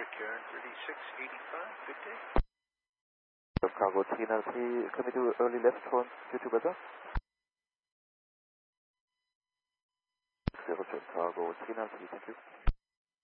Karen 3685, good day. Cargo 393, can we do early left for future weather? 0 Cargo 393, thank you.